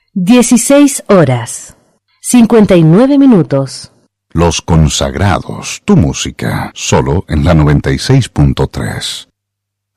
16 horas, 59 minutos. Los Consagrados, tu música, solo en la 96.3.